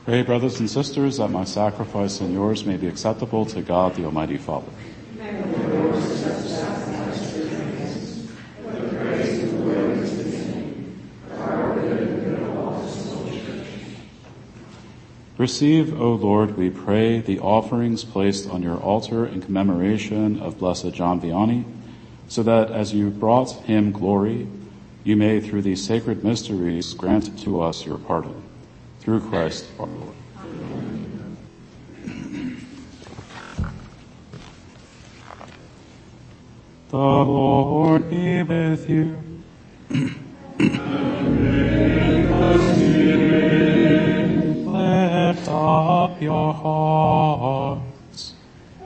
Pray, brothers and sisters, that my sacrifice and yours may be acceptable to God, the Almighty Father. Receive, O Lord, we pray, the offerings placed on your altar in commemoration of Blessed John Vianney, so that as you brought him glory, you may, through these sacred mysteries, grant to us your pardon. Through Christ our Lord. Amen. The Lord be with you. Lift up your heart.